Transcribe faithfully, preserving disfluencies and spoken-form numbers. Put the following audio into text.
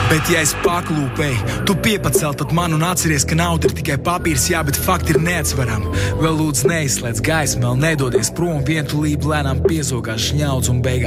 Bet ja es paklūpēju, tu piepacel tad man un atceries, ka nauda ir tikai papīrs, jā, bet fakti ir neatsveram. Vēl lūdzu neizslēdz gaismu, vēl nedodies prom, vientulība lēnām piezogās žņauds un beigās